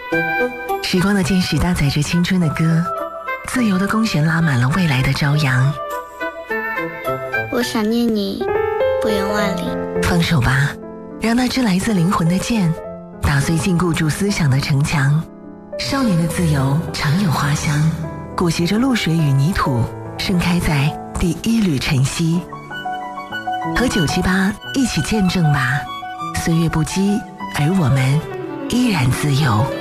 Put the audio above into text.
时光的箭矢搭载着青春的歌，自由的弓弦拉满了未来的朝阳。 我想念你，不远万里。 放手吧，让那支来自灵魂的箭打碎禁锢住思想的城墙。少年的自由常有花香，裹挟着露水与泥土，盛开在第一缕晨曦。和978一起见证吧，岁月不羁，而我们依然自由。